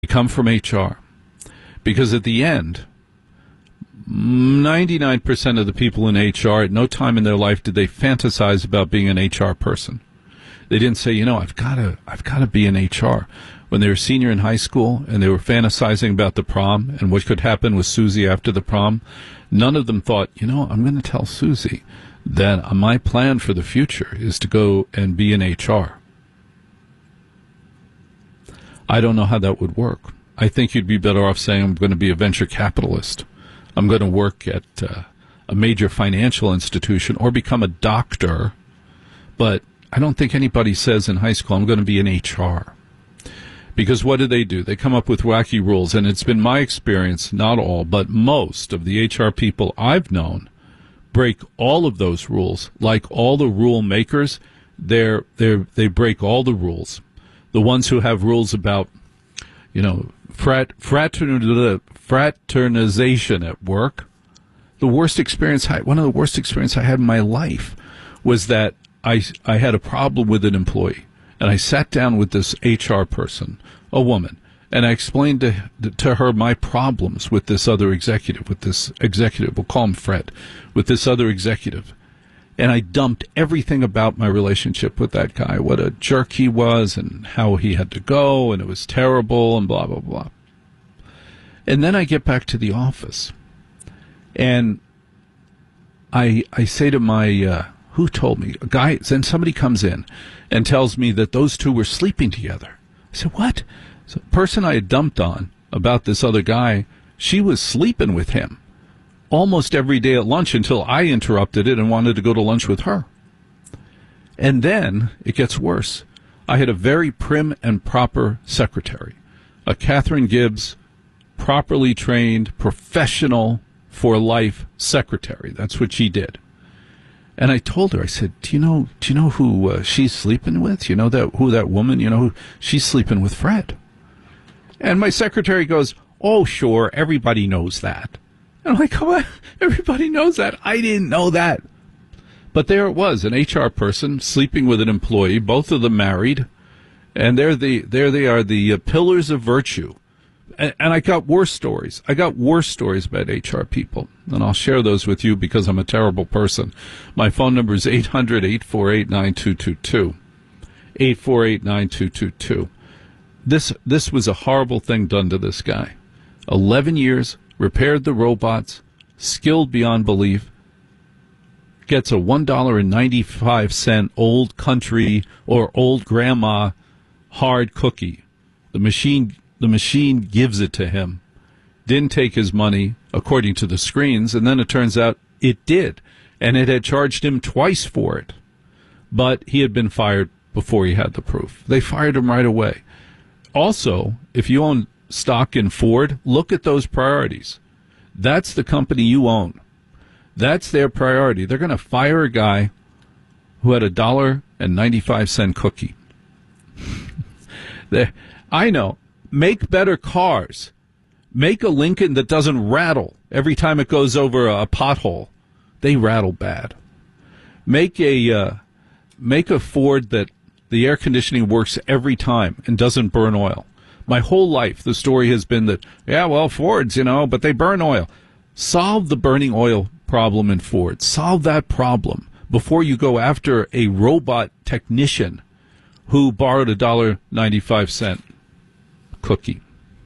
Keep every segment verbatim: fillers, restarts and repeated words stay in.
come from H R. Because at the end, ninety-nine percent of the people in H R, at no time in their life did they fantasize about being an H R person. They didn't say, you know, I've got to I've got to be in H R. When they were senior in high school and they were fantasizing about the prom and what could happen with Susie after the prom, none of them thought, you know, I'm going to tell Susie that my plan for the future is to go and be in H R. I don't know how that would work. I think you'd be better off saying I'm going to be a venture capitalist. I'm going to work at uh, a major financial institution or become a doctor. But I don't think anybody says in high school, I'm going to be in H R. Because what do they do? They come up with wacky rules. And it's been my experience, not all, but most of the H R people I've known break all of those rules. Like all the rule makers, they're, they're, they break all the rules. The ones who have rules about, you know, frat, fraternization at work. The worst experience, I, one of the worst experiences I had in my life was that I, I had a problem with an employee. And I sat down with this H R person, a woman, and I explained to, to her my problems with this other executive, with this executive, we'll call him Fred, with this other executive. And I dumped everything about my relationship with that guy, what a jerk he was and how he had to go, and it was terrible, and blah, blah, blah. And then I get back to the office, and I I say to my... Uh, who told me? A guy, then somebody comes in and tells me that those two were sleeping together. I said, what? So the person I had dumped on about this other guy, she was sleeping with him almost every day at lunch until I interrupted it and wanted to go to lunch with her. And then it gets worse. I had a very prim and proper secretary, a Catherine Gibbs, properly trained, professional for life secretary. That's what she did. And I told her, I said, do you know, do you know who uh, she's sleeping with? You know that who that woman, you know, who she's sleeping with Fred. And my secretary goes, oh, sure, everybody knows that. And I'm like, come on, everybody knows that. I didn't know that. But there it was, an H R person sleeping with an employee, both of them married. And there, the, there they are, the uh, pillars of virtue. And, and I got worse stories. I got worse stories about H R people. And I'll share those with you because I'm a terrible person. My phone number is eight hundred, eight four eight, nine two two two. eight four eight, nine two two two. This, this was a horrible thing done to this guy. eleven years, repaired the robots, skilled beyond belief, gets a one dollar and ninety-five cent old country or old grandma hard cookie. The machine, the machine gives it to him. Didn't take his money, according to the screens, and then it turns out it did. And it had charged him twice for it. But he had been fired before he had the proof. They fired him right away. Also, if you own stock in Ford, look at those priorities. That's the company you own. That's their priority. They're going to fire a guy who had a dollar and ninety-five cent cookie. I know. Make better cars. Make a Lincoln that doesn't rattle every time it goes over a, a pothole. They rattle bad. Make a uh, make a Ford that the air conditioning works every time and doesn't burn oil. My whole life, the story has been that, yeah, well, Fords, you know, but they burn oil. Solve the burning oil problem in Ford. Solve that problem before you go after a robot technician who borrowed a dollar ninety-five cent cookie.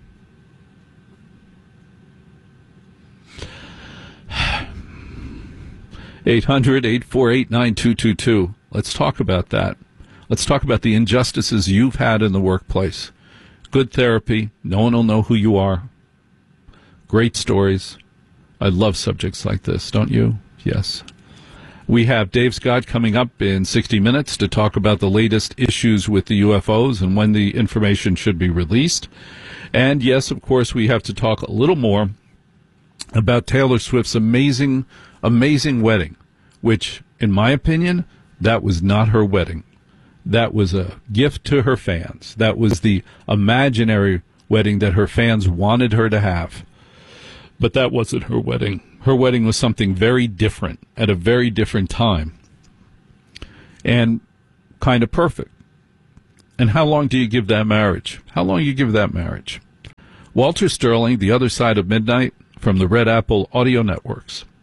eight hundred, eight four eight, nine two two two. Let's talk about that. Let's talk about the injustices you've had in the workplace. Good therapy. No one will know who you are. Great stories. I love subjects like this, don't you? Yes. We have Dave Scott coming up in sixty minutes to talk about the latest issues with the U F Os and when the information should be released. And yes, of course, we have to talk a little more about Taylor Swift's amazing, amazing wedding, which, in my opinion, that was not her wedding. That was a gift to her fans. That was the imaginary wedding that her fans wanted her to have. But that wasn't her wedding. Her wedding was something very different at a very different time. And kind of perfect. And how long do you give that marriage? How long do you give that marriage? Walter Sterling, The Other Side of Midnight, from the Red Apple Audio Networks.